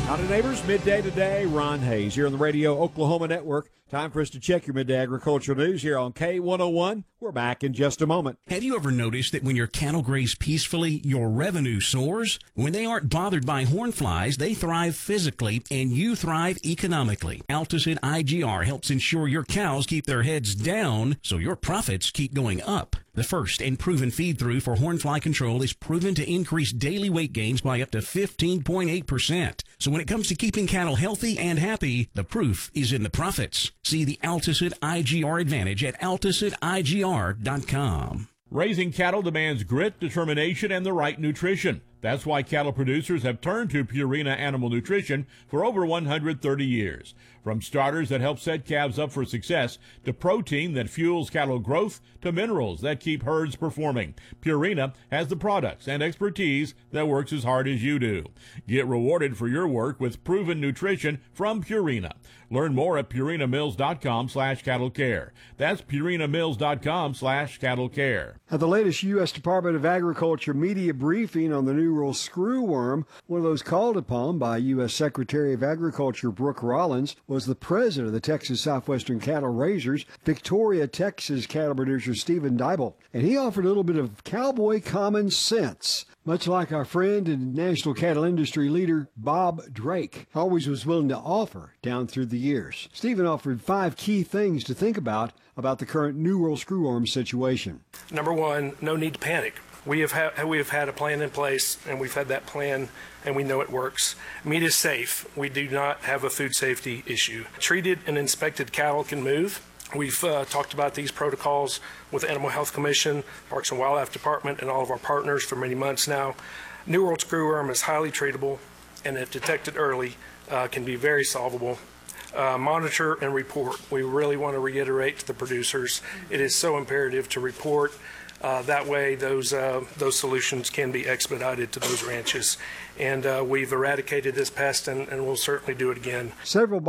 Howdy, neighbors. Midday today. Ron Hayes here on the Radio Oklahoma Network. Time for us to check your midday agricultural news here on K101. We're back in just a moment. Have you ever noticed that when your cattle graze peacefully, your revenue soars? When they aren't bothered by horn flies, they thrive physically and you thrive economically. Alticid IGR helps ensure your cows keep their heads down so your profits keep going up. The first and proven feed-through for hornfly control is proven to increase daily weight gains by up to 15.8%. So when it comes to keeping cattle healthy and happy, the proof is in the profits. See the Alticid IGR advantage at AlticidIGR.com. Raising cattle demands grit, determination, and the right nutrition. That's why cattle producers have turned to Purina Animal Nutrition for over 130 years. From starters that help set calves up for success, to protein that fuels cattle growth, to minerals that keep herds performing, Purina has the products and expertise that works as hard as you do. Get rewarded for your work with proven nutrition from Purina. Learn more at purinamills.com/cattlecare. That's purinamills.com/cattlecare. At the latest U.S. Department of Agriculture media briefing on the new world screwworm, one of those called upon by U.S. Secretary of Agriculture Brooke Rollins was the president of the Texas Southwestern Cattle Raisers, Victoria, Texas cattle producer Stephen Dybel. And he offered a little bit of cowboy common sense, much like our friend and national cattle industry leader Bob Drake always was willing to offer down through the years. Stephen offered 5 key things to think about the current New World screwworm situation. Number one, no need to panic. We have had a plan in place, and we've had that plan, and we know it works. Meat is safe. We do not have a food safety issue. Treated and inspected cattle can move. We've talked about these protocols with the Animal Health Commission, Parks and Wildlife Department, and all of our partners for many months now. New World screwworm is highly treatable, and if detected early, can be very solvable. Monitor and report. We really want to reiterate to the producers, it is so imperative to report. That way, those solutions can be expedited to those ranches. And we've eradicated this pest, and we'll certainly do it again. Several